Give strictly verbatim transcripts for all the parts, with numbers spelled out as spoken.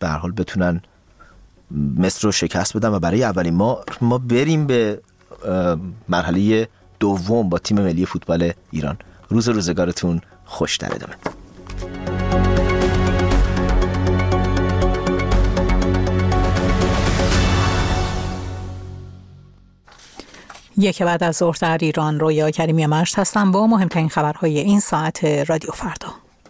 به هر حال بتونن مصر رو شکست بدن و برای اولین ما ما بریم به مرحله دوم با تیم ملی فوتبال ایران. روز روزگارتون خوش. در ادامه یک بعد از ظهر در ایران، رویا کریمی مشت هستم با مهمترین خبرهای این ساعت رادیو فردا.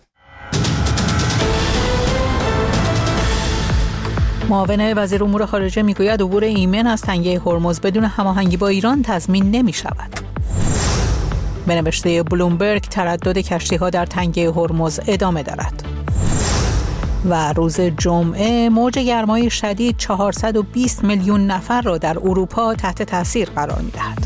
معاون وزیر امور خارجه میگوید عبور ایمن از تنگه هرمز بدون هماهنگی با ایران تضمین نمی شود. به نوشته بلومبرگ تردد کشتی‌ها در تنگه هرمز ادامه دارد. و روز جمعه موج گرمای شدید چهارصد و بیست میلیون نفر را در اروپا تحت تاثیر قرار می‌دهد.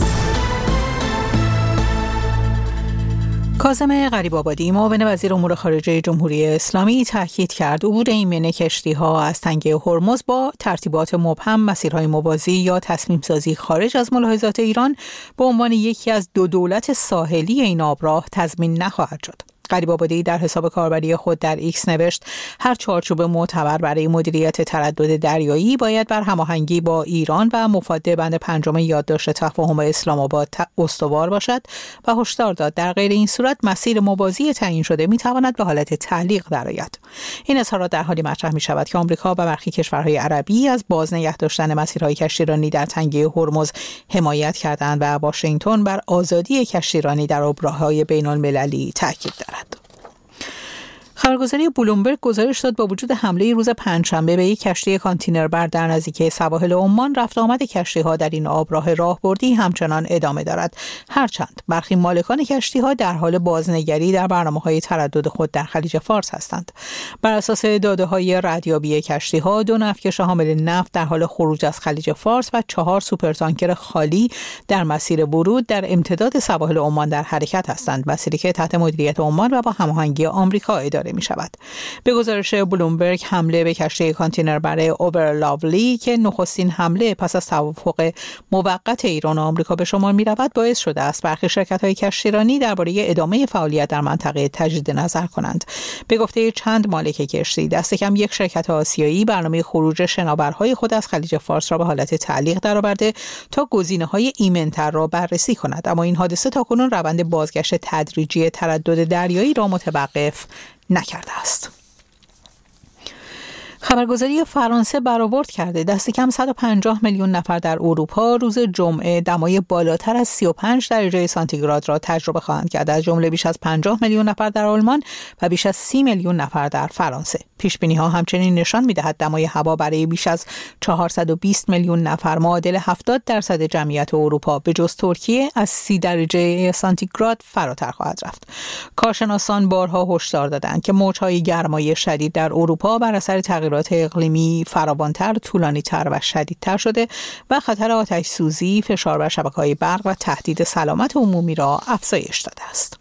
کاظم غریب‌آبادی معاون وزیر امور خارجه جمهوری اسلامی تاکید کرد عبور ایمن کشتی‌ها از تنگه هرمز با ترتیبات مبهم، مسیرهای موازی یا تصمیم سازی خارج از ملاحظات ایران به عنوان یکی از دو دولت ساحلی این آبراه تضمین نخواهد شد. غریب‌آبادی در حساب کاربری خود در ایکس نوشت هر چارچوب معتبر برای مدیریت تردد دریایی باید بر هماهنگی با ایران و مفاده بند پنجم یادداشت تفاهم اسلام آباد استوار باشد و هشدار داد در غیر این صورت مسیر موازی تعیین شده میتواند به حالت تعلیق درآید. این اظهارات در حالی مطرح می شود که آمریکا و برخی کشورهای عربی از باز نگه داشتن مسیرهای کشتیرانی در تنگه هرمز حمایت کردند و واشنگتن بر آزادی کشتیرانی در آبراه‌های بین‌المللی تاکید دارد. خبرگزاری بلومبرگ گزارش داد با وجود حمله روز پنجشنبه به یک کشتی کانتینربر در نزدیکی سواحل عمان، رفت آمد کشتی‌ها در این آبراه راهبردی همچنان ادامه دارد، هرچند برخی مالکان کشتی‌ها در حال بازنگری در برنامه‌های تردد خود در خلیج فارس هستند. بر اساس داده‌های ردیابی کشتی‌ها، دو نفتکش حامل نفت در حال خروج از خلیج فارس و چهار سوپرتانکر خالی در مسیر ورود در امتداد سواحل عمان در حرکت هستند، مسیری که تحت مدیریت عمان و با هماهنگی آمریکا اداره می شود. به گزارش بلومبرگ حمله به کشتی کانتینربر اوورلاولی که نخستین حمله پس از توافق موقت ایران و آمریکا به شمار می رود باعث شده است برخی شرکت‌های کشتیرانی درباره ادامه فعالیت در منطقه تجدید نظر کنند. به گفته چند مالک کشتی، دست کم یک شرکت آسیایی برنامه خروج شناورهای خود از خلیج فارس را به حالت تعلیق درآورده تا گزینه‌های ایمن‌تر را بررسی کند، اما این حادثه تاکنون روند بازگشت تدریجی تردد دریایی را متوقف نکرده است. خبرگزاری فرانسه برآورد کرده دست کم صد و پنجاه میلیون نفر در اروپا روز جمعه دمای بالاتر از سی و پنج درجه سانتیگراد را تجربه خواهند کرد، از جمله بیش از پنجاه میلیون نفر در آلمان و بیش از سی میلیون نفر در فرانسه. پیش‌بینی‌ها همچنین نشان می‌دهد دمای هوا برای بیش از چهارصد و بیست میلیون نفر، معادل هفتاد درصد جمعیت اروپا به جز ترکیه، از سی درجه سانتیگراد فراتر خواهد رفت. کارشناسان بارها هشدار دادند که موج‌های گرمای شدید در اروپا بر اثر تغییرات اقلیمی فراوان‌تر، طولانی‌تر و شدیدتر شده و خطر آتش سوزی، فشار بر شبکه‌های برق و تهدید سلامت عمومی را افزایش داده است.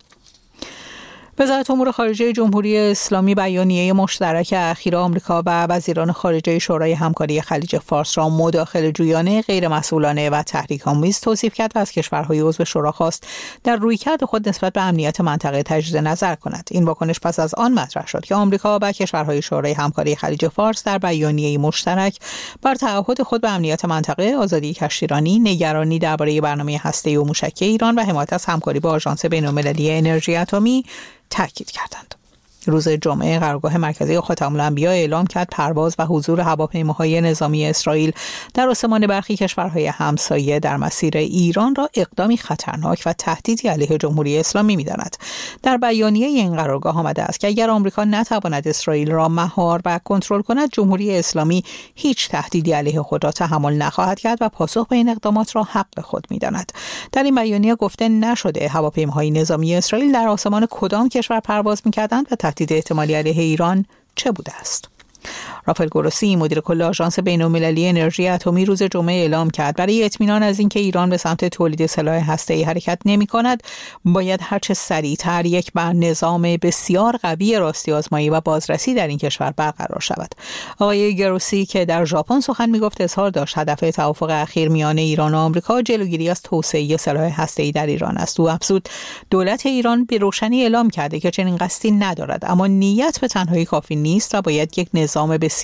وزارت امور خارجه جمهوری اسلامی بیانیه مشترک اخیر آمریکا و وزیران خارجه شورای همکاری خلیج فارس را مداخله جویانه، غیرمسئولانه و تحریک‌آمیز توصیف کرد و از کشورهای عضو شورا خواست در رویکرد خود نسبت به امنیت منطقه تجدید نظر کند. این واکنش پس از آن مطرح شد که آمریکا و کشورهای شورای همکاری خلیج فارس در بیانیه مشترک بر تعهد خود به امنیت منطقه، آزادی کشتیرانی، نگرانی درباره برنامه هسته‌ای و موشکی ایران و حمایت از همکاری با آژانس بین‌المللی انرژی اتمی تاکید کردند. روز جمعه قرارگاه مرکزی خاتم الانبیا اعلام کرد پرواز و حضور هواپیماهای نظامی اسرائیل در آسمان برخی کشورهای همسایه در مسیر ایران را اقدامی خطرناک و تهدیدی علیه جمهوری اسلامی می‌داند. در بیانیه این قرارگاه آمده است که اگر آمریکا نتواند اسرائیل را مهار و کنترل کند، جمهوری اسلامی هیچ تهدیدی علیه خود را تحمل نخواهد کرد و پاسخ به این اقدامات را حق خود می‌داند. در این بیانیه گفته نشده هواپیماهای نظامی اسرائیل در آسمان کدام کشور پرواز می‌کردند و تهدید احتمالی علیه ایران چه بوده است. رافائل گروسی، مدیر کل آژانس بین‌المللی انرژی اتمی، روز جمعه اعلام کرد برای اطمینان از اینکه ایران به سمت تولید سلاح هسته‌ای حرکت نمی‌کند، باید هرچه سریعتر یک بر نظام بسیار قوی راستی آزمایی و بازرسی در این کشور برقرار شود. آقای گروسی که در ژاپن سخن می‌گفت اظهار داشت هدف توافق اخیر میان ایران و آمریکا جلوگیری از توسعه سلاح هسته‌ای در ایران است. او افزود دولت ایران به روشنی اعلام کرده که چنین قصدی ندارد، اما نیت به تنهایی کافی نیست و باید یک نظام